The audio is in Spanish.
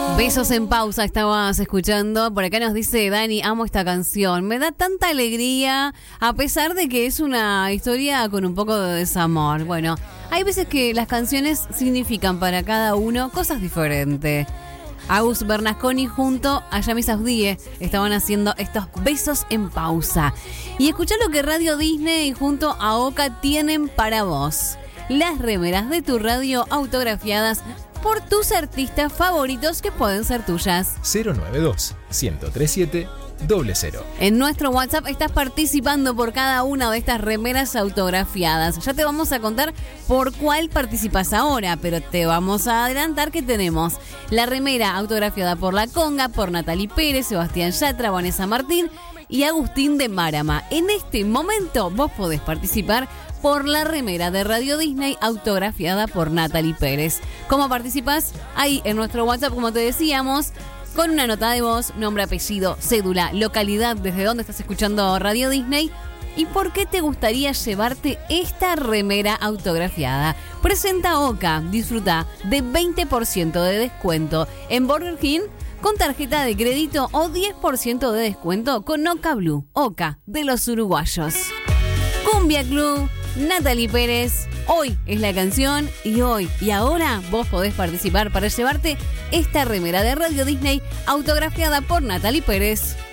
Besos en pausa estabas escuchando. Por acá nos dice Dani, amo esta canción. Me da tanta alegría, a pesar de que es una historia con un poco de desamor. Bueno, hay veces que las canciones significan para cada uno cosas diferentes. Agus Bernasconi junto a Yamis Ausdie estaban haciendo estos besos en pausa. Y escuchá lo que Radio Disney junto a Oka tienen para vos. Las remeras de tu radio autografiadas por tus artistas favoritos que pueden ser tuyas. 092-1037-00. En nuestro WhatsApp estás participando por cada una de estas remeras autografiadas. Ya te vamos a contar por cuál participas ahora, pero te vamos a adelantar que tenemos la remera autografiada por La Conga, por Natalie Pérez, Sebastián Yatra, Vanessa Martín y Agustín de Márama. En este momento vos podés participar por la remera de Radio Disney autografiada por Natalie Pérez. ¿Cómo participás? Ahí en nuestro WhatsApp, como te decíamos, con una nota de voz, nombre, apellido, cédula, localidad, desde donde estás escuchando Radio Disney y por qué te gustaría llevarte esta remera autografiada. Presenta Oka, disfruta de 20% de descuento en Burger King con tarjeta de crédito o 10% de descuento con Oka Blue, Oka de los uruguayos. Cumbia Club, Natalie Pérez, hoy es la canción y hoy y ahora vos podés participar para llevarte esta remera de Radio Disney autografiada por Natalie Pérez.